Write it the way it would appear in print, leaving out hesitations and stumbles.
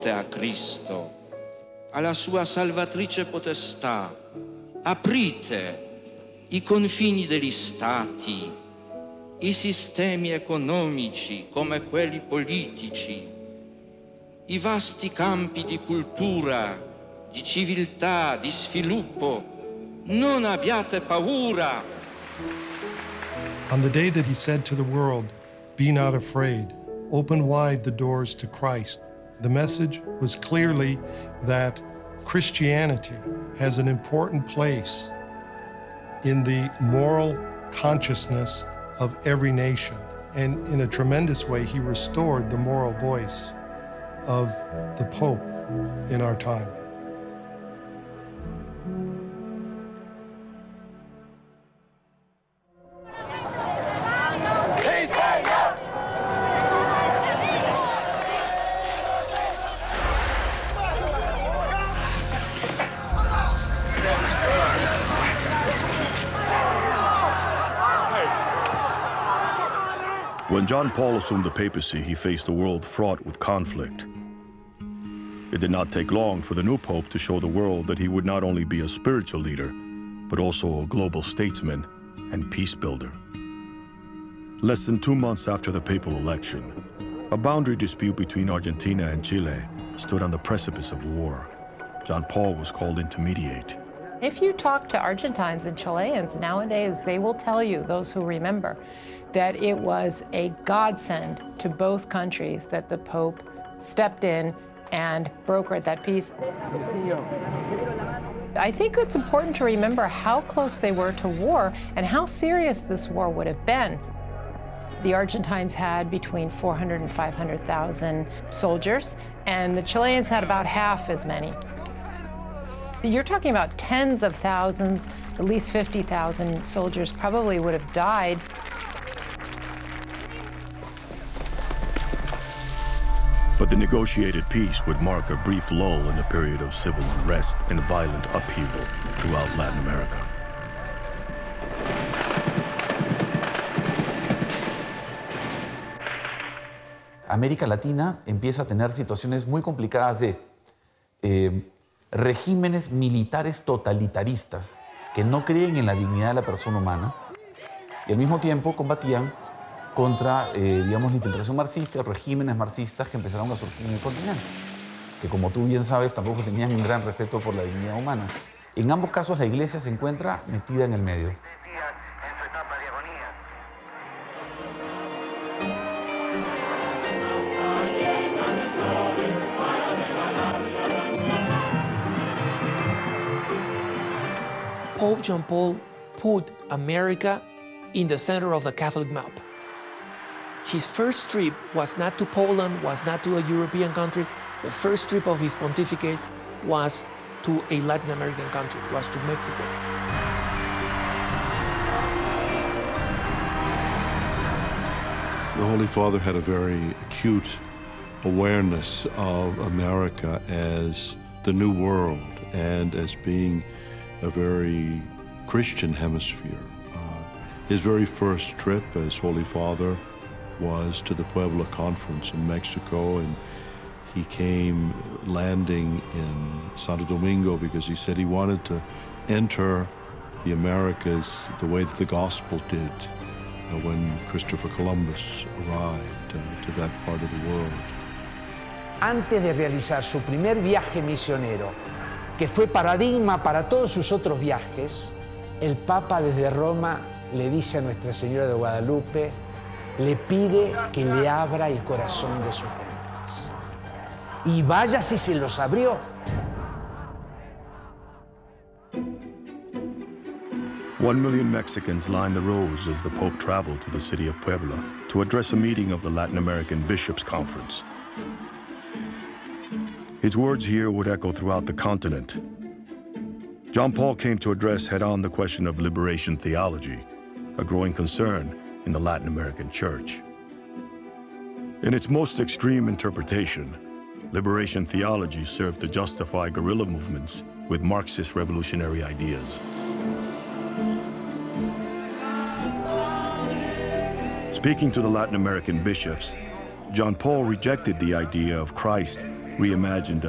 a Cristo, alla sua salvatrice potestà, aprite i confini degli stati, i sistemi economici come quelli politici, i vasti campi di cultura, di civiltà, di sviluppo. Non abbiate paura. On the day that he said to the world, "Be not afraid, open wide the doors to Christ," the message was clearly that Christianity has an important place in the moral consciousness of every nation. And in a tremendous way, he restored the moral voice of the Pope in our time. When John Paul assumed the papacy, he faced a world fraught with conflict. It did not take long for the new pope to show the world that he would not only be a spiritual leader, but also a global statesman and peace builder. Less than 2 months after the papal election, a boundary dispute between Argentina and Chile stood on the precipice of war. John Paul was called in to mediate. If you talk to Argentines and Chileans nowadays, they will tell you, those who remember, that it was a godsend to both countries that the Pope stepped in and brokered that peace. I think it's important to remember how close they were to war and how serious this war would have been. The Argentines had between 400 and 500,000 soldiers, and the Chileans had about half as many. You're talking about tens of thousands, at least 50,000 soldiers probably would have died. But the negotiated peace would mark a brief lull in a period of civil unrest and violent upheaval throughout Latin America. América Latina empieza a tener situaciones muy complicadas de regímenes militares totalitaristas que no creen en la dignidad de la persona humana y al mismo tiempo combatían contra, digamos, la infiltración marxista, regímenes marxistas que empezaron a surgir en el continente, que como tú bien sabes tampoco tenían un gran respeto por la dignidad humana. En ambos casos la Iglesia se encuentra metida en el medio. Pope John Paul put America in the center of the Catholic map. His first trip was not to Poland, was not to a European country. The first trip of his pontificate was to a Latin American country, was to Mexico. The Holy Father had a very acute awareness of America as the New World and as being a very Christian hemisphere. His very first trip as Holy Father was to the Puebla Conference in Mexico, and he came landing in Santo Domingo because he said he wanted to enter the Americas the way that the gospel did when Christopher Columbus arrived to that part of the world. Antes de realizar su primer viaje misionero, que fue paradigma para todos sus otros viajes, el Papa desde Roma le dice a Nuestra Señora de Guadalupe, le pide que le abra el corazón de sus jóvenes. Y vaya si se los abrió. One million Mexicans lined the roads as the Pope traveled to the city of Puebla to address a meeting of the Latin American Bishops' Conference. His words here would echo throughout the continent. John Paul came to address head-on the question of liberation theology, a growing concern in the Latin American Church. In its most extreme interpretation, liberation theology served to justify guerrilla movements with Marxist revolutionary ideas. Speaking to the Latin American bishops, John Paul rejected the idea of Christ reimagined